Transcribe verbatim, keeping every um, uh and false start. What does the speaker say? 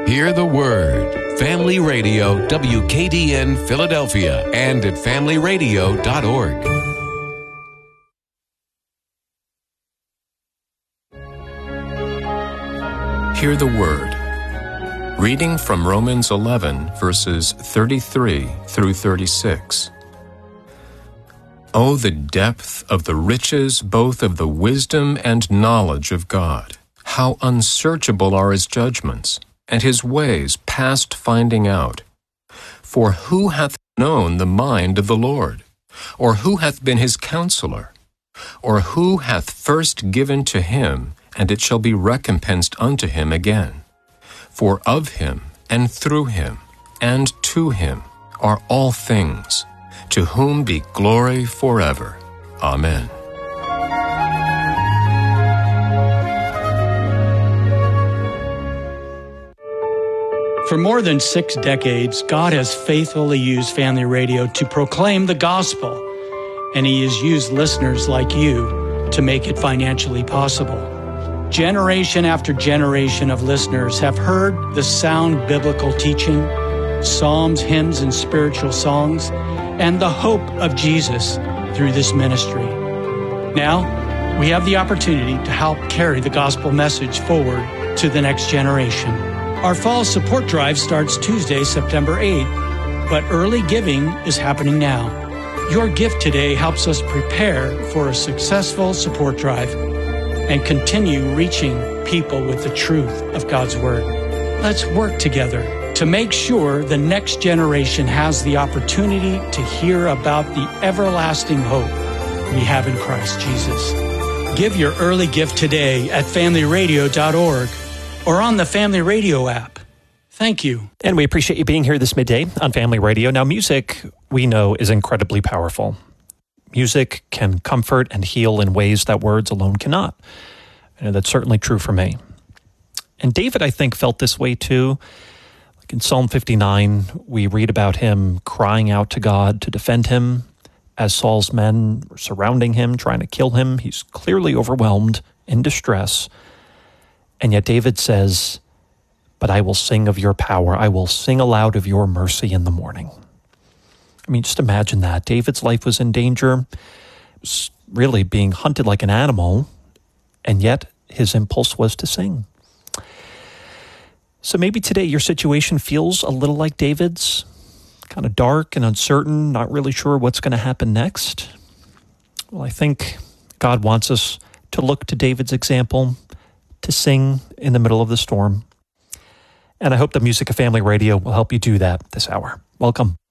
Hear the Word. Family Radio, W K D N Philadelphia, and at family radio dot org. Hear the Word. Reading from Romans eleven, verses thirty-three through thirty-six. Oh, the depth of the riches both of the wisdom and knowledge of God! How unsearchable are His judgments, and His ways past finding out. For who hath known the mind of the Lord? Or who hath been His counselor? Or who hath first given to Him, and it shall be recompensed unto Him again? For of Him, and through Him, and to Him are all things, to whom be glory forever. Amen. For more than six decades, God has faithfully used Family Radio to proclaim the gospel, and He has used listeners like you to make it financially possible. Generation after generation of listeners have heard the sound biblical teaching, psalms, hymns, and spiritual songs, and the hope of Jesus through this ministry. Now, we have the opportunity to help carry the gospel message forward to the next generation. Our fall support drive starts Tuesday, September eighth, but early giving is happening now. Your gift today helps us prepare for a successful support drive and continue reaching people with the truth of God's Word. Let's work together to make sure the next generation has the opportunity to hear about the everlasting hope we have in Christ Jesus. Give your early gift today at family radio dot org or on the Family Radio app. Thank you. And we appreciate you being here this midday on Family Radio. Now, music, we know, is incredibly powerful. Music can comfort and heal in ways that words alone cannot. And that's certainly true for me. And David, I think, felt this way too. Like in Psalm fifty-nine, we read about him crying out to God to defend him as Saul's men were surrounding him, trying to kill him. He's clearly overwhelmed, in distress. And yet David says, but I will sing of your power. I will sing aloud of your mercy in the morning. I mean, just imagine that. David's life was in danger. He was really being hunted like an animal, and yet his impulse was to sing. So maybe today your situation feels a little like David's, kind of dark and uncertain, not really sure what's going to happen next. Well, I think God wants us to look to David's example, to sing in the middle of the storm. And I hope the music of Family Radio will help you do that this hour. Welcome.